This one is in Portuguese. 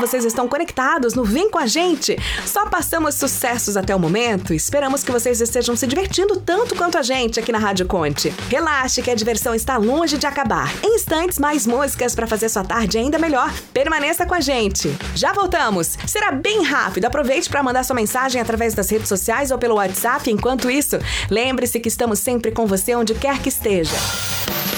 vocês estão conectados no Vem Com a Gente. Só passamos sucessos até o momento. Esperamos que vocês estejam se divertindo tanto quanto a gente aqui na Rádio Conte. Relaxe que a diversão está longe de acabar. Em instantes, mais músicas para fazer sua tarde ainda melhor. Permaneça com a gente. Já voltamos. Será bem rápido. Aproveite para mandar sua mensagem através das redes sociais ou pelo WhatsApp. Enquanto isso, lembre-se que estamos sempre com você onde quer que esteja.